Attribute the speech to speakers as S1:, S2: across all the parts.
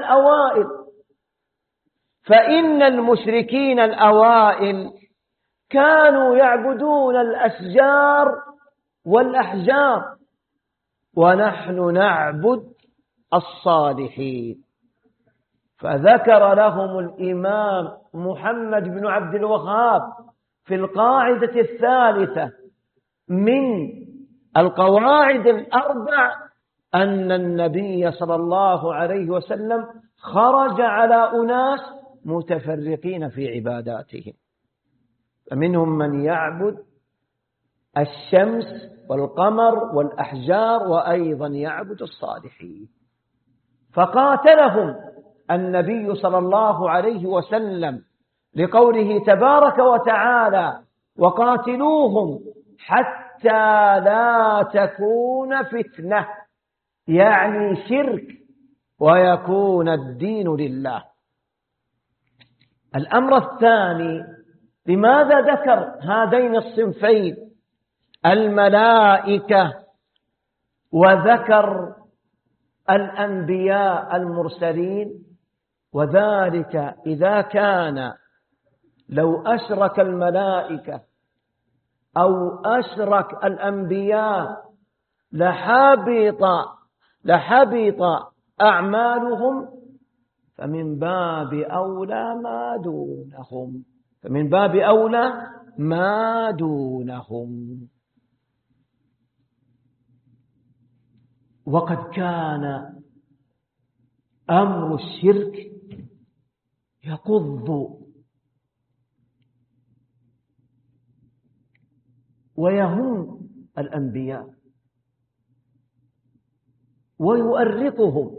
S1: الأوائل، فإن المشركين الأوائل كانوا يعبدون الأشجار والأحجار، ونحن نعبد الصالحين. فذكر لهم الإمام محمد بن عبد الوهاب في القاعدة الثالثة من القواعد الأربع أن النبي صلى الله عليه وسلم خرج على أناس متفرقين في عباداتهم، فمنهم من يعبد الشمس والقمر والأحجار، وأيضا يعبد الصالحين. فقاتلهم النبي صلى الله عليه وسلم لقوله تبارك وتعالى: وقاتلوهم حتى لا تكون فتنة، يعني شرك، ويكون الدين لله. الأمر الثاني، لماذا ذكر هذين الصنفين الملائكة وذكر الأنبياء المرسلين؟ وذلك إذا كان لو أشرك الملائكة أو أشرك الأنبياء لحبط أعمالهم، فمن باب أولى ما دونهم. وقد كان أمر الشرك يقض ويهم الأنبياء ويؤرقهم.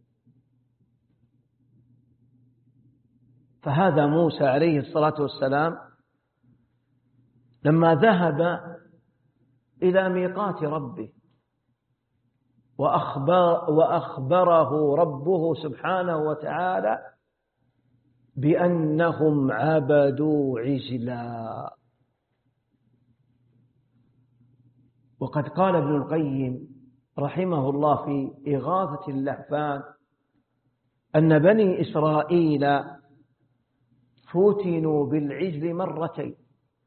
S1: فهذا موسى عليه الصلاة والسلام لما ذهب إلى ميقات ربه وأخبره ربه سبحانه وتعالى بأنهم عبدوا عجلا. وقد قال ابن القيم رحمه الله في إغاثة اللهفان أن بني إسرائيل فتنوا بالعجل مرتين: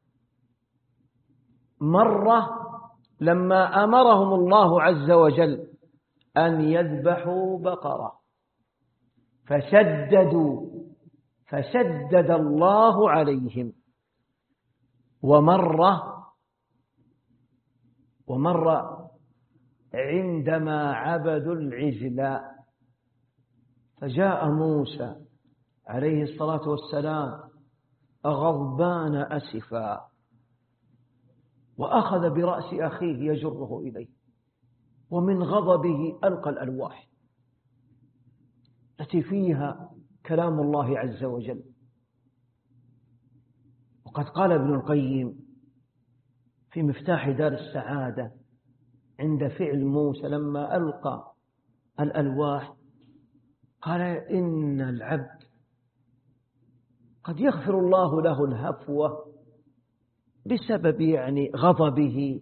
S1: مرة لما أمرهم الله عز وجل أن يذبحوا بقرة فشدد الله عليهم، ومرة عندما عبدوا العجل، فجاء موسى عليه الصلاة والسلام غضبان أسفا، وأخذ برأس أخيه يجره إليه، ومن غضبه ألقى الألواح التي فيها كلام الله عز وجل. وقد قال ابن القيم في مفتاح دار السعادة عند فعل موسى لما ألقى الألواح، قال: إن العبد قد يغفر الله له الهفوة بسبب غضبه.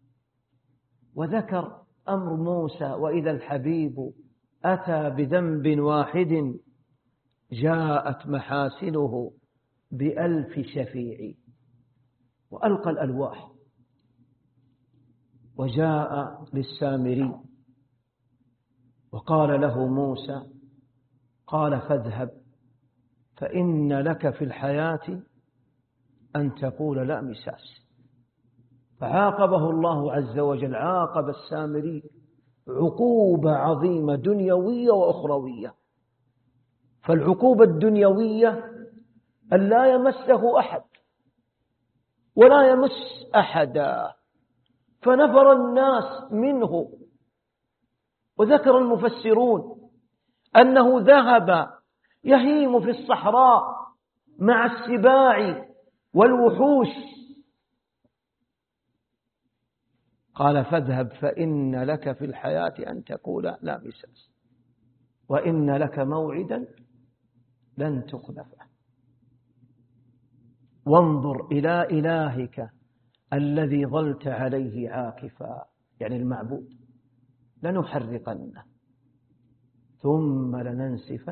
S1: وذكر أمر موسى: وإذا الحبيب أتى بذنب واحد جاءت محاسنه ب1000 شفيع. وألقى الألواح وجاء للسامري وقال له موسى، قال: فاذهب فإن لك في الحياة أن تقول لا مساس. فعاقبه الله عز وجل، عاقب السامري عقوبة عظيمة دنيوية وأخروية. فالعقوبة الدنيوية أن لا يمسه أحد ولا يمس أحدا، فنفر الناس منه. وذكر المفسرون أنه ذهب يهيم في الصحراء مع السباع والوحوش. قال: فاذهب فإن لك في الحياة أن تقول لا مساس، وإن لك موعدا لن تخلفه، وانظر إلى إلهك الذي ظلت عليه عاكفا، يعني المعبود، لنحرقنه ثم لننسفنه